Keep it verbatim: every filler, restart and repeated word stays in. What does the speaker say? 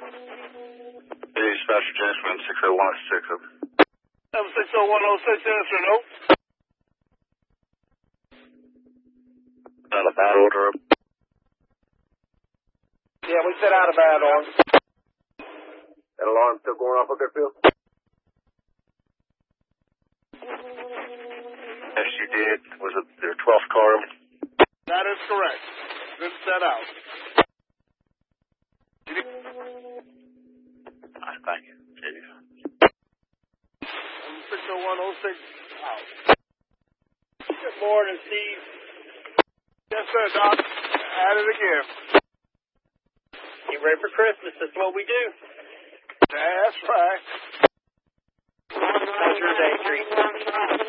Dispatcher Jasmine six oh one oh six. seven six oh one oh six, answer no. Not a bad order. Yeah, we set out a bad order. That alarm still going off up there, Phil? Yes, you did. Was it their twelfth car? That is correct. Been set out. Nice, thank you. six oh one oh six out. Good morning, Steve. Yes, sir, Doc. At it again. Get ready for Christmas. That's what we do. That's right. How's your day, Tree?